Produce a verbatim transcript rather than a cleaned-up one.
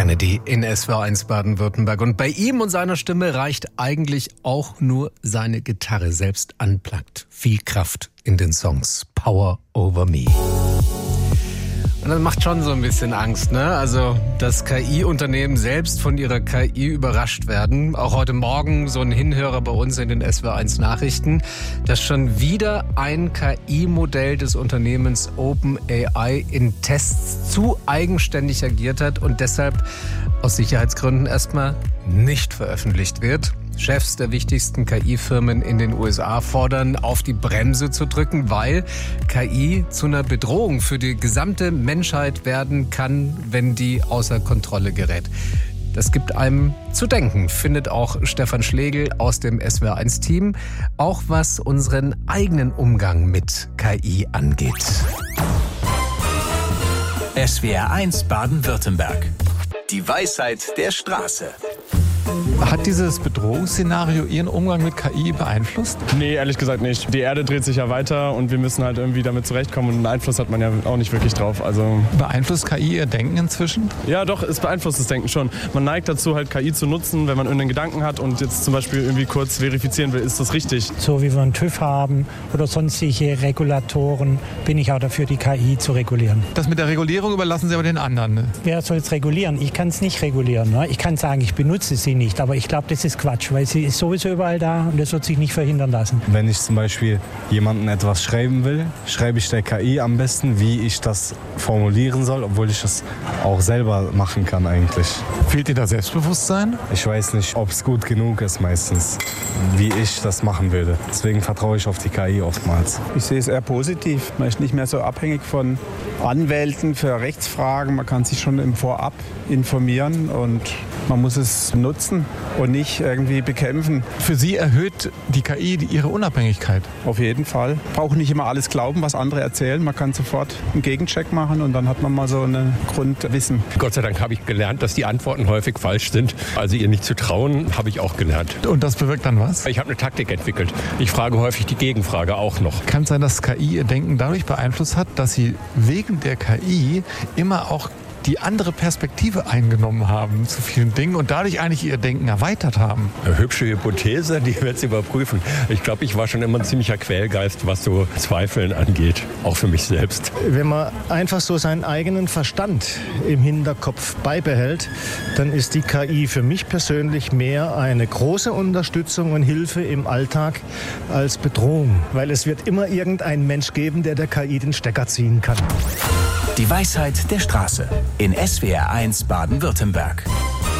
Kennedy in S W R eins Baden-Württemberg. Und bei ihm und seiner Stimme reicht eigentlich auch nur seine Gitarre, selbst unplugged. Viel Kraft in den Songs. Power over me. Und das macht schon so ein bisschen Angst, ne? Also, dass K I-Unternehmen selbst von ihrer K I überrascht werden. Auch heute Morgen so ein Hinhörer bei uns in den S W R eins Nachrichten, dass schon wieder ein K I-Modell des Unternehmens OpenAI in Tests zu eigenständig agiert hat und deshalb aus Sicherheitsgründen erstmal nicht veröffentlicht wird. Chefs der wichtigsten K I-Firmen in den U S A fordern, auf die Bremse zu drücken, weil K I zu einer Bedrohung für die gesamte Menschheit werden kann, wenn die außer Kontrolle gerät. Das gibt einem zu denken, findet auch Stefan Schlegel aus dem S W R eins Team, auch was unseren eigenen Umgang mit K I angeht. S W R eins Baden-Württemberg. Die Weisheit der Straße. Hat dieses Bedrohungsszenario Ihren Umgang mit K I beeinflusst? Nee, ehrlich gesagt nicht. Die Erde dreht sich ja weiter und wir müssen halt irgendwie damit zurechtkommen und einen Einfluss hat man ja auch nicht wirklich drauf. Also Beeinflusst K I Ihr Denken inzwischen? ja, doch, es beeinflusst das Denken schon. Man neigt dazu, halt K I zu nutzen, wenn man irgendeinen Gedanken hat und jetzt zum Beispiel irgendwie kurz verifizieren will, ist das richtig. So wie wir einen TÜV haben oder sonstige Regulatoren, bin ich auch dafür, die K I zu regulieren. Das mit der Regulierung überlassen Sie aber den anderen. Ne? Wer soll es regulieren? Ich kann es nicht regulieren. Ne? Ich kann sagen, ich benutze sie nicht, aber ich glaube, das ist Quatsch, weil sie ist sowieso überall da und das wird sich nicht verhindern lassen. Wenn ich zum Beispiel jemandem etwas schreiben will, schreibe ich der K I am besten, wie ich das formulieren soll, obwohl ich das auch selber machen kann eigentlich. Fehlt Ihnen da Selbstbewusstsein? Ich weiß nicht, ob es gut genug ist meistens, wie ich das machen würde. Deswegen vertraue ich auf die K I oftmals. Ich sehe es eher positiv. Man ist nicht mehr so abhängig von Anwälten für Rechtsfragen. Man kann sich schon im Vorab informieren und man muss es nutzen und nicht irgendwie bekämpfen. Für Sie erhöht die K I Ihre Unabhängigkeit? Auf jeden Fall. Braucht nicht immer alles glauben, was andere erzählen. Man kann sofort einen Gegencheck machen und dann hat man mal so ein Grundwissen. Gott sei Dank habe ich gelernt, dass die Antworten häufig falsch sind. Also ihr nicht zu trauen, habe ich auch gelernt. Und das bewirkt dann was? Ich habe eine Taktik entwickelt. Ich frage häufig die Gegenfrage auch noch. Kann es sein, dass K I Ihr Denken dadurch beeinflusst hat, dass Sie wegen der K I immer auch die andere Perspektive eingenommen haben zu vielen Dingen und dadurch eigentlich ihr Denken erweitert haben? Eine hübsche Hypothese, die wird es überprüfen. Ich glaube, ich war schon immer ein ziemlicher Quälgeist, was so Zweifeln angeht, auch für mich selbst. Wenn man einfach so seinen eigenen Verstand im Hinterkopf beibehält, dann ist die K I für mich persönlich mehr eine große Unterstützung und Hilfe im Alltag als Bedrohung. Weil es wird immer irgendeinen Mensch geben, der der K I den Stecker ziehen kann. Die Weisheit der Straße in S W R eins Baden-Württemberg.